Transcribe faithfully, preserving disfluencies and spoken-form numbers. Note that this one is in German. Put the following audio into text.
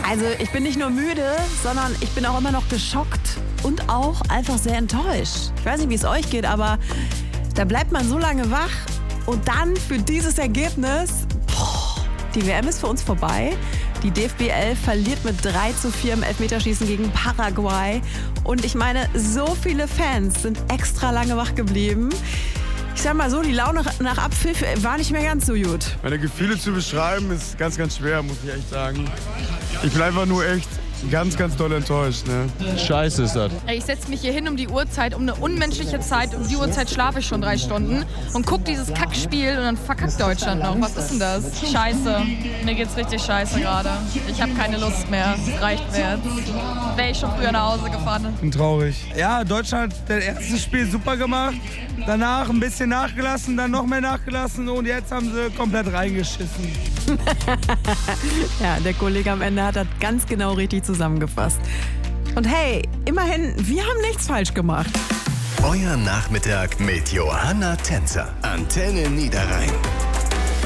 Also ich bin nicht nur müde, sondern ich bin auch immer noch geschockt und auch einfach sehr enttäuscht. Ich weiß nicht, wie es euch geht, aber da bleibt man so lange wach und dann für dieses Ergebnis, boah, die W M ist für uns vorbei. Die D F B elf verliert mit drei zu vier im Elfmeterschießen gegen Paraguay. Und ich meine, so viele Fans sind extra lange wach geblieben. Ich sag mal so, die Laune nach Abpfiff war nicht mehr ganz so gut. Meine Gefühle zu beschreiben ist ganz, ganz schwer, muss ich echt sagen. Ich bin einfach nur echt ganz, ganz doll enttäuscht. Ne? Scheiße ist das. Ich setze mich hier hin um die Uhrzeit, um eine unmenschliche Zeit. Um die Uhrzeit schlafe ich schon drei Stunden und gucke dieses Kackspiel und dann verkackt Deutschland noch. Was ist denn das? Scheiße. Mir geht's richtig scheiße gerade. Ich habe keine Lust mehr. Es reicht mir jetzt. Wäre ich schon früher nach Hause gefahren. Bin traurig. Ja, Deutschland hat das erste Spiel super gemacht. Danach ein bisschen nachgelassen, dann noch mehr nachgelassen und jetzt haben sie komplett reingeschissen. Ja, der Kollege am Ende hat das ganz genau richtig zusammengefasst. Und hey, immerhin, wir haben nichts falsch gemacht. Euer Nachmittag mit Johanna Tänzer. Antenne Niederrhein.